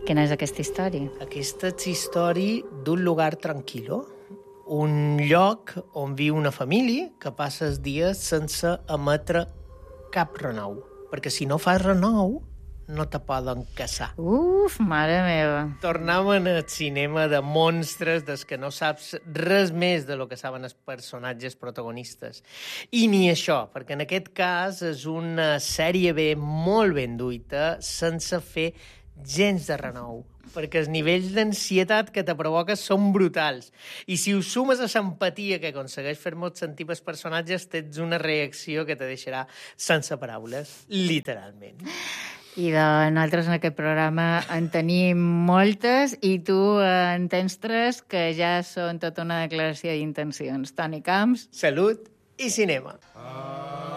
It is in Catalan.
Quina és aquesta història? Aquesta és història d'un lugar tranquil·lo, un lloc on viu una família que passa els dies sense emetre cap renou, perquè si no fas renou no te poden caçar. Uf, mare meva. Tornem al cinema de monstres des que no saps res més de lo que saben els personatges protagonistes. I ni això, perquè en aquest cas és una sèrie B molt ben duita, sense fer gens de renou, perquè els nivells d'ansietat que te provoca són brutals. I si ho sumes a l'empatia que aconsegueix fer-nos sentir pels personatges, tens una reacció que te deixarà sense paraules, literalment. I nosaltres en aquest programa en tenim moltes i tu en tens 3 que ja són tota una declaració d'intencions. Toni Camps. Salut i cinema.